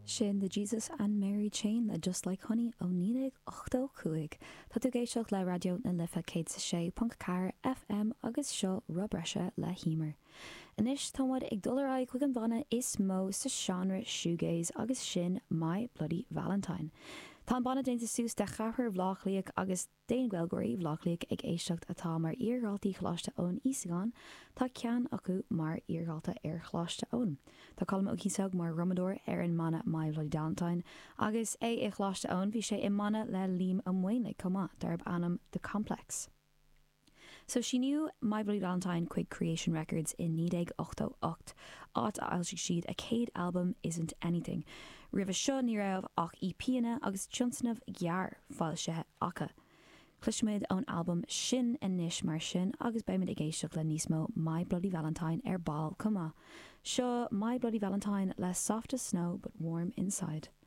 Sin the Jesus and Mary Chain le Just Like Honey ó 1985. Tá tú géisioach le radio na lifa 106.4 FM agus seo rubreise le hímar. Inis támad ag dulrá chuig an bhana is mó sa genre shoegaze agus sin My Bloody Valentine. Tá an bana déanta sús de chapar bhlachlaíoch agus déon ghilgóirí bhlachlaíoch ag éisteacht atá mar iarghaltaí chláiste ón Ísagáin, tá cean acu mar iarghalta ar chláiste ón. Tá colm ó císag mar romador ar an mana My Bloody Valentine, agus é i chláiste ón bhí sé i mana le lím amhainle comá darb anam The Complex. So she knew My Bloody Valentine quig Creation Records in 1988. Áit a ailsigh siad a céad album Isn't Anything. Ribh seo ní raibh ach EP-na agus tionsnamh ghearr fáil sethe acha. Cluisimid ón album sin inis mar sin agus beimid ag éisteach le níos mó My Bloody Valentine ar ball comá. Seo My Bloody Valentine less soft as snow but warm inside.